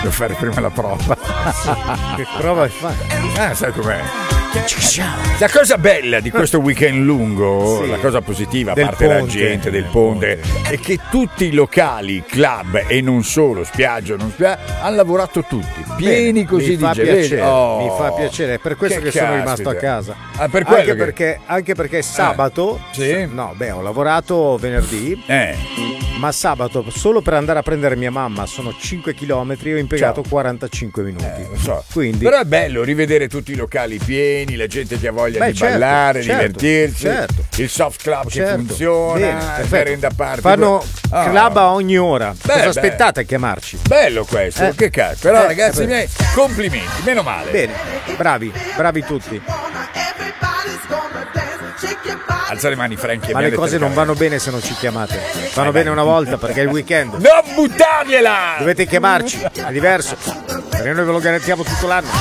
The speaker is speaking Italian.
Devo fare prima la prova. Che prova fai? Sai com'è? La cosa bella di questo weekend lungo, la cosa positiva, a Del parte la ponte. gente del ponte, è che tutti i locali, club e non solo, spiaggia, non spiaggia, hanno lavorato tutti, pieni così di gente. Mi fa piacere, è per questo che sono rimasto a casa. Per quello anche perché sabato, ho lavorato venerdì, ma sabato solo per andare a prendere mia mamma sono 5 chilometri, ho impiegato 45 minuti. Lo so. Quindi, però è bello rivedere tutti i locali pieni, la gente che ha voglia di ballare, divertirsi, il soft club che funziona, merenda party. Fanno club a ogni ora. Cosa aspettate a chiamarci? Bello questo, che cazzo. Però ragazzi miei, complimenti, meno male. Bene, bravi tutti. Alza le mani, Frankie. Ma le cose non vanno bene se non ci chiamate. Vanno bene una volta perché è il weekend. Non buttargliela! Dovete chiamarci, è diverso. Perché noi ve lo garantiamo tutto l'anno.